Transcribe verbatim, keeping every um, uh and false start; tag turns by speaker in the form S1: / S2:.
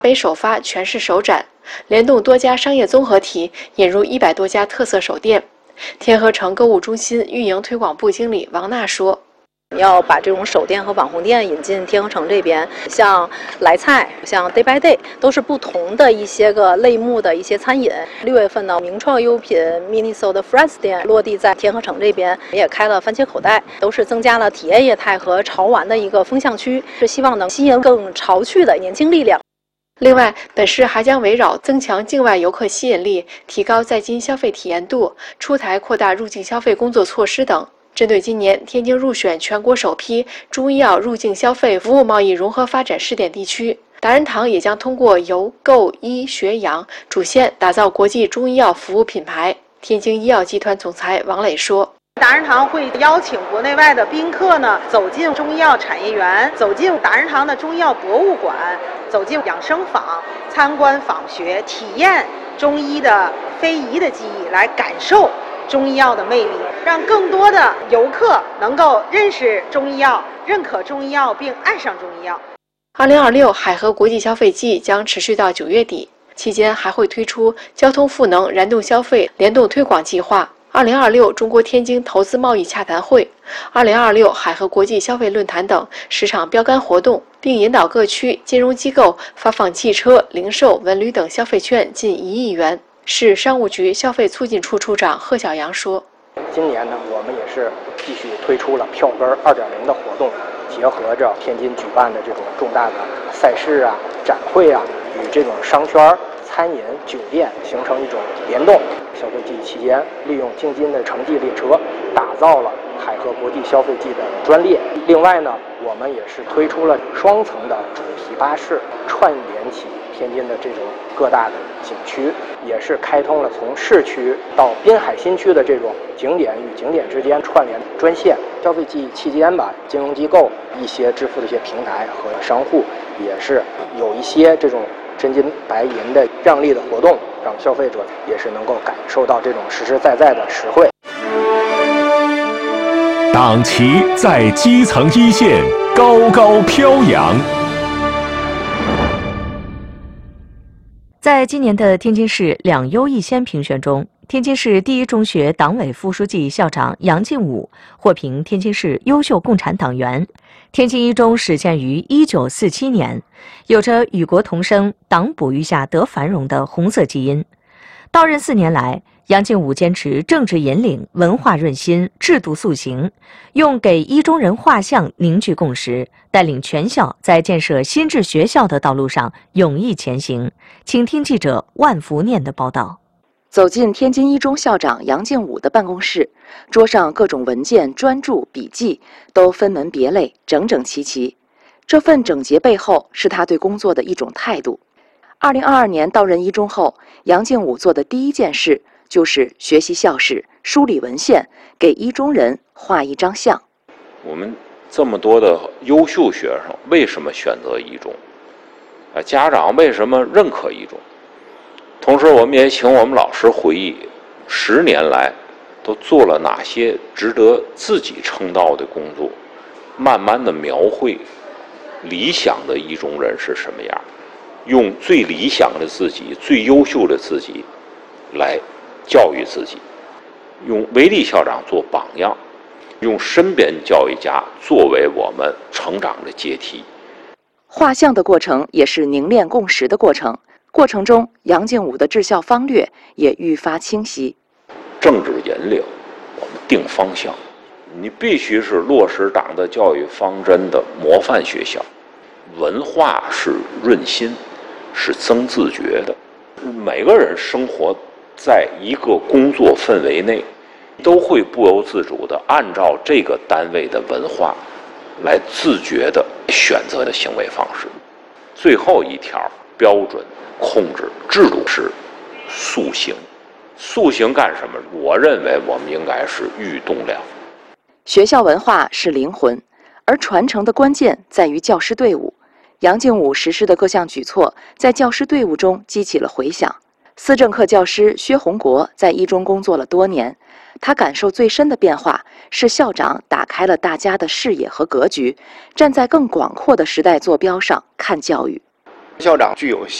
S1: 北首发全市首展，联动多家商业综合体，引入一百多家特色手店。天河城购物中心运营推广部经理王娜说。
S2: 要把这种手店和网红店引进天河城这边，像来菜、像 Day by Day 都是不同的一些个类目的一些餐饮。六月份呢，名创优品 Miniso 的 Fresh 店落地在天河城这边，也开了番茄口袋，都是增加了体验业态和潮玩的一个风向区，是希望能吸引更潮趣的年轻力量。
S1: 另外，本市还将围绕增强境外游客吸引力、提高在京消费体验度，出台扩大入境消费工作措施等。针对今年天津入选全国首批中医药入境消费服务贸易融合发展试点地区，达仁堂也将通过游、购、医、学、养主线打造国际中医药服务品牌。天津医药集团总裁王磊说。
S3: 达仁堂会邀请国内外的宾客呢，走进中医药产业园，走进达仁堂的中医药博物馆，走进养生坊，参观访学，体验中医的非遗的技艺，来感受中医药的魅力，让更多的游客能够认识中医药、认可中医药并爱上中医药。
S1: 二零二六海河国际消费季将持续到九月底，期间还会推出交通赋能燃动消费联动推广计划。二零二六中国天津投资贸易洽谈会、二零二六海河国际消费论坛等十场标杆活动，并引导各区金融机构发放汽车、零售、文旅等消费券近一亿元。市商务局消费促进处处长贺小阳说：“
S4: 今年呢，我们也是继续推出了票根二点零的活动，结合着天津举办的这种重大的赛事啊、展会啊，与这种商圈、餐饮、酒店形成一种联动。消费季期间，利用京津的城际列车，打造了海河国际消费季的专列。另外呢，我们也是推出了双层的主题巴士，串联起天津的这种各大的景区，也是开通了从市区到滨海新区的这种景点与景点之间串联专线。消费季期间吧，金融机构、一些支付的一些平台和商户也是有一些这种真金白银的让利的活动，让消费者也是能够感受到这种实实在在的实惠。
S5: 党旗在基层一线高高飘扬。
S6: 在今年的天津市两优一先评选中，天津市第一中学党委副书记、校长杨进武获评天津市优秀共产党员。天津一中始建于一九四七年，有着与国同生、党哺育下得繁荣的红色基因。到任四年来，杨进武坚持政治引领、文化润心、制度塑形，用给一中人画像凝聚共识，带领全校在建设新制学校的道路上勇毅前行。请听记者万福念的报道。
S7: 走进天津一中校长杨进武的办公室，桌上各种文件、专著、笔记都分门别类，整整齐齐。这份整洁背后是他对工作的一种态度。二零二二年到任一中后，杨进武做的第一件事就是学习校史、梳理文献，给一中人画一张像。
S8: 我们这么多的优秀学生，为什么选择一中？啊，家长为什么认可一中？同时，我们也请我们老师回忆，十年来都做了哪些值得自己称道的工作，慢慢的描绘理想的一中人是什么样，用最理想的自己、最优秀的自己来教育自己，用韦力校长做榜样，用身边教育家作为我们成长的阶梯。
S7: 画像的过程也是凝练共识的过程。过程中，杨进武的治校方略也愈发清晰。
S8: 政治引领，我们定方向，你必须是落实党的教育方针的模范学校。文化是润心，是增自觉的。每个人生活在一个工作氛围内，都会不由自主地按照这个单位的文化来自觉地选择的行为方式。最后一条标准控制制度是塑形。塑形干什么？我认为我们应该是寓栋梁。
S7: 学校文化是灵魂，而传承的关键在于教师队伍。杨进武实施的各项举措在教师队伍中激起了回响。思政课教师薛洪国在一中工作了多年，他感受最深的变化是校长打开了大家的视野和格局，站在更广阔的时代坐标上看教育。
S9: 校长具有